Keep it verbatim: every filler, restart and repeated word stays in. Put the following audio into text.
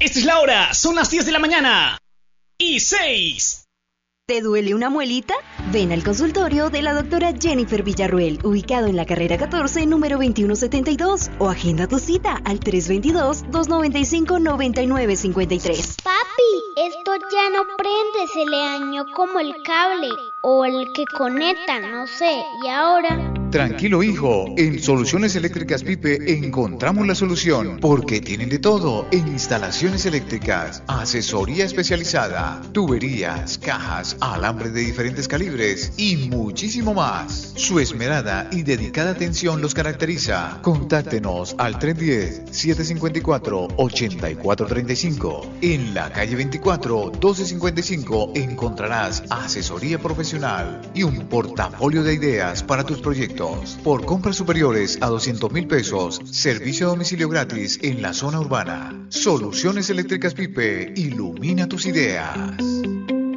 Esta es la hora, son las diez de la mañana y seis. ¿Te duele una muelita? Ven al consultorio de la doctora Jennifer Villarruel, ubicado en la carrera catorce, número veintiuno setenta y dos, o agenda tu cita al tres dos dos, dos nueve cinco, nueve nueve cinco tres. Papi, esto ya no prende, se le dañó como el cable o el que conecta, no sé, ¿y ahora? Tranquilo, hijo, en Soluciones Eléctricas Pipe encontramos la solución, porque tienen de todo en instalaciones eléctricas, asesoría especializada, tuberías, cajas, alambre de diferentes calibres y muchísimo más. Su esmerada y dedicada atención los caracteriza. Contáctenos al tres uno cero, siete cinco cuatro, ocho cuatro tres cinco. En la calle veinticuatro, doce cincuenta y cinco encontrarás asesoría profesional y un portafolio de ideas para tus proyectos. Por compras superiores a doscientos mil pesos, servicio a domicilio gratis en la zona urbana. Soluciones Eléctricas Pipe, ilumina tus ideas.